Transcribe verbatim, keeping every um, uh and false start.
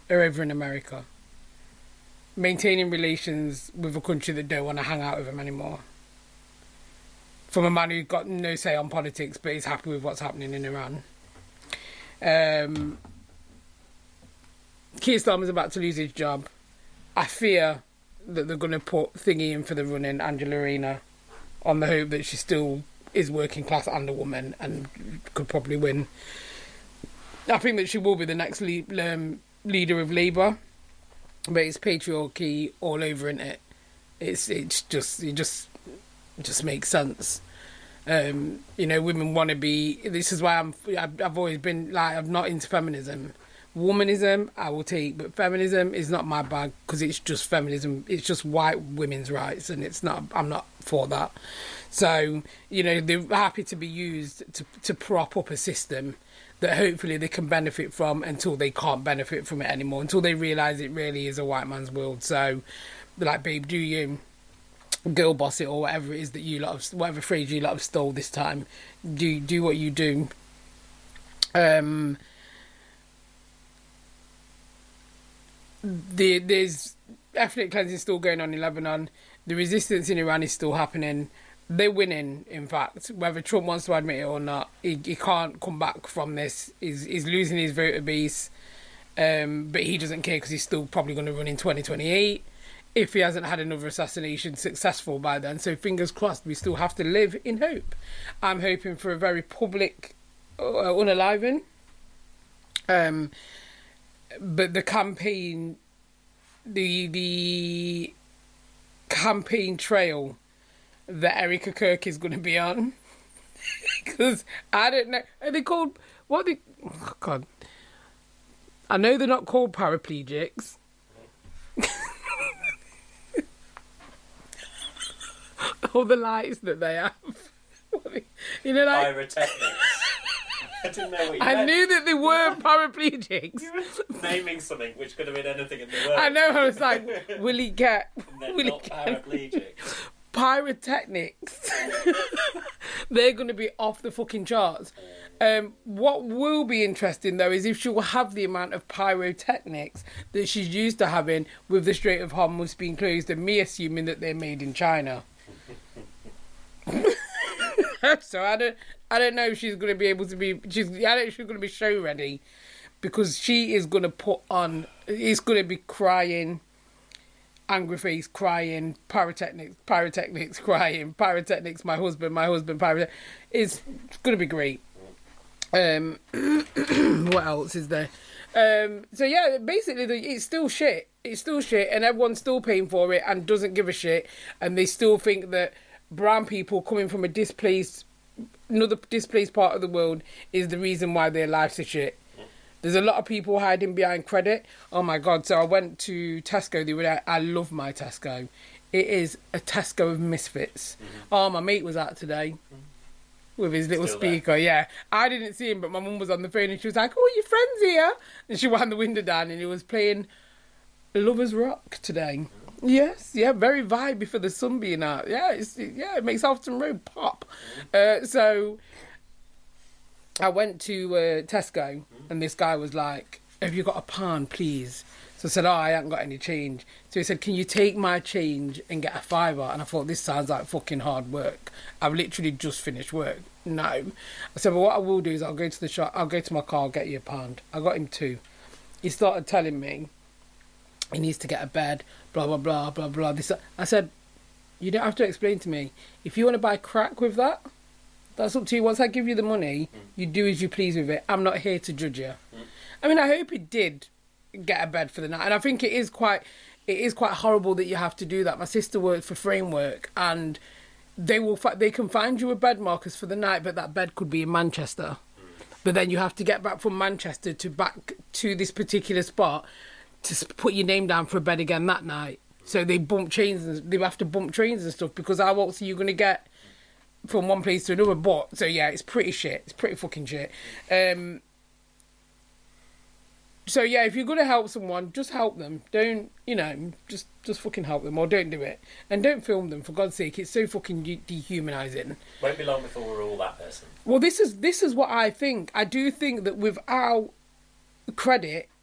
are over in America, maintaining relations with a country that don't want to hang out with him anymore. From a man who's got no say on politics, but is happy with what's happening in Iran. Um, Keir Starmer's about to lose his job. I fear that they're going to put Thingy in for the running, Angela Rayner, on the hope that she still is working class and a woman and could probably win. I think that she will be the next le- um, leader of Labour, but it's patriarchy all over in it. It's it's just it just it just makes sense. Um, you know, women want to be. This is why I'm. I've, I've always been like I'm not into feminism. Womanism I will take, but feminism is not my bag because it's just feminism. It's just white women's rights, and it's not. I'm not for that. So you know, they're happy to be used to to prop up a system that hopefully they can benefit from until they can't benefit from it anymore, until they realise it really is a white man's world. So, like, babe, do you girl boss it or whatever it is that you lot have, whatever phrase you lot have stole this time, do do what you do. Um, the, there's ethnic cleansing still going on in Lebanon. The resistance in Iran is still happening. They're winning, in fact. Whether Trump wants to admit it or not, he, he can't come back from this. He's, he's losing his voter base, um, but he doesn't care because he's still probably going to run in twenty twenty-eight if he hasn't had another assassination successful by then. So fingers crossed, we still have to live in hope. I'm hoping for a very public uh, unaliving. Um, but the campaign, the the campaign trail that Erica Kirk is going to be on, because I don't know, are they called, what are they, oh God, I know they're not called paraplegics. All the lights that they have, you know, like pyrotechnics. I didn't know what you I meant. knew that they were paraplegics. You were naming something which could have been anything in the world. I know, I was like, will he get, They're will not he get paraplegic. pyrotechnics? They're going to be off the fucking charts. Um, what will be interesting though is if she will have the amount of pyrotechnics that she's used to having with the Strait of Hormuz being closed and me assuming that they're made in China. So I don't, I don't know if she's going to be able to be. She's, I don't. She's going to be show ready, because she is going to put on. It's going to be crying, angry face, crying, pyrotechnics, pyrotechnics, crying, pyrotechnics. My husband, my husband, pyrotechnics. It's going to be great. Um, what else is there? Um, so yeah, basically, the, it's still shit. It's still shit, and everyone's still paying for it and doesn't give a shit, and they still think that brown people coming from a displaced, another displaced part of the world is the reason why their lives are shit. There's a lot of people hiding behind credit. Oh my God. So I went to Tesco the other day. I love my Tesco. It is a Tesco of misfits. Mm-hmm. Oh, my mate was out today with his little Still speaker. There. Yeah. I didn't see him, but my mum was on the phone and she was like, oh, your friend's here. And she wound the window down and he was playing Lovers Rock today. Yes, yeah, very vibey for the sun being out. Yeah, it's, yeah, it makes Alton Road pop. Uh, so I went to uh, Tesco and this guy was like, have you got a pound, please? So I said, oh, I haven't got any change. So he said, can you take my change and get a fiver? And I thought, this sounds like fucking hard work. I've literally just finished work. No. I said, well, what I will do is I'll go to the shop, I'll go to my car, I'll get you a pound. I got him two. He started telling me he needs to get a bed, blah, blah, blah, blah, blah. This, I said, you don't have to explain to me. If you want to buy crack with that, that's up to you. Once I give you the money, mm. you do as you please with it. I'm not here to judge you. Mm. I mean, I hope he did get a bed for the night. And I think it is quite, it is quite horrible that you have to do that. My sister worked for Framework and they will, they can find you a bed, Marcus, for the night, but that bed could be in Manchester. Mm. But then you have to get back from Manchester to back to this particular spot to put your name down for a bed again that night. So they bump trains and they have to bump trains and stuff because how else are you going to get from one place to another? But so yeah, it's pretty shit. It's pretty fucking shit. Um, so yeah, if you're going to help someone, just help them. Don't, you know, just just fucking help them or don't do it. And don't film them, for God's sake. It's so fucking de- dehumanising. Won't be long before we're all that person. Well, this is this is what I think. I do think that without credit,